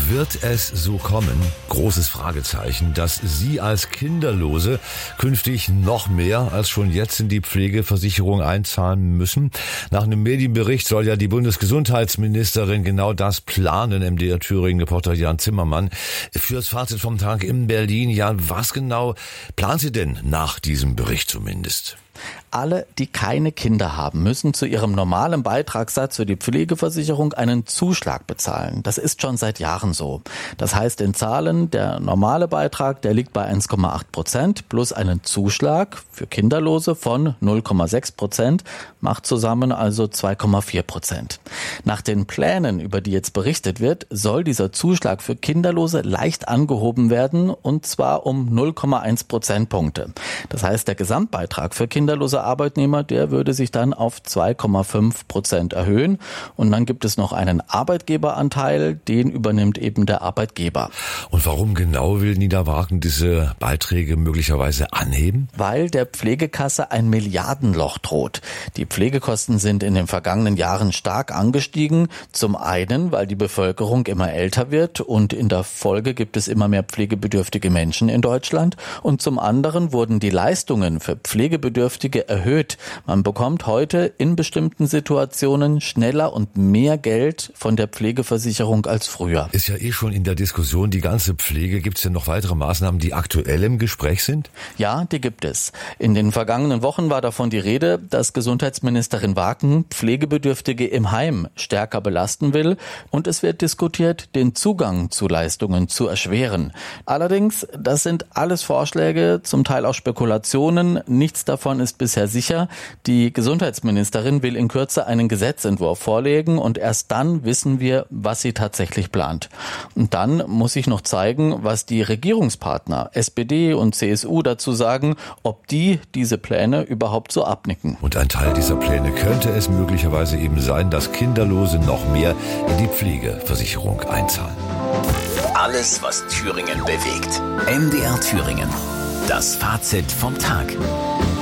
Wird es so kommen, großes Fragezeichen, dass Sie als Kinderlose künftig noch mehr als schon jetzt in die Pflegeversicherung einzahlen müssen? Nach einem Medienbericht soll ja die Bundesgesundheitsministerin genau das planen, MDR Thüringen-Reporter Jan Zimmermann. Fürs Fazit vom Tag in Berlin, Jan, was genau plant sie denn nach diesem Bericht zumindest? Alle, die keine Kinder haben, müssen zu ihrem normalen Beitragssatz für die Pflegeversicherung einen Zuschlag bezahlen. Das ist schon seit Jahren so. Das heißt in Zahlen, der normale Beitrag, der liegt bei 1,8% plus einen Zuschlag für Kinderlose von 0,6%, macht zusammen also 2,4%. Nach den Plänen, über die jetzt berichtet wird, soll dieser Zuschlag für Kinderlose leicht angehoben werden, und zwar um 0,1 Prozentpunkte. Das heißt, der Gesamtbeitrag für kinderlose Arbeitnehmer, der würde sich dann auf 2,5% erhöhen. Und dann gibt es noch einen Arbeitgeberanteil, den übernimmt eben der Arbeitgeber. Und warum genau will Niederwaaken diese Beiträge möglicherweise anheben? Weil der Pflegekasse ein Milliardenloch droht. Die Pflegekosten sind in den vergangenen Jahren stark angestiegen. Zum einen, weil die Bevölkerung immer älter wird und in der Folge gibt es immer mehr pflegebedürftige Menschen in Deutschland. Und zum anderen wurden die Leistungen für Pflegebedürftige erhöht. Man bekommt heute in bestimmten Situationen schneller und mehr Geld von der Pflegeversicherung als früher. Ist ja schon in der Diskussion die ganze Pflege. Gibt es denn noch weitere Maßnahmen, die aktuell im Gespräch sind? Ja, die gibt es. In den vergangenen Wochen war davon die Rede, dass Gesundheitsministerin Waaken Pflegebedürftige im Heim stärker belasten will, und es wird diskutiert, den Zugang zu Leistungen zu erschweren. Allerdings, das sind alles Vorschläge, zum Teil auch Spekulationen. Nichts davon ist bisher sicher. Die Gesundheitsministerin will in Kürze einen Gesetzentwurf vorlegen und erst dann wissen wir, was sie tatsächlich plant. Und dann muss sich noch zeigen, was die Regierungspartner SPD und CSU dazu sagen, ob die diese Pläne überhaupt so abnicken. Und ein Teil dieser Pläne könnte es möglicherweise eben sein, dass Kinderlose noch mehr in die Pflegeversicherung einzahlen. Alles, was Thüringen bewegt. MDR Thüringen. Das Fazit vom Tag.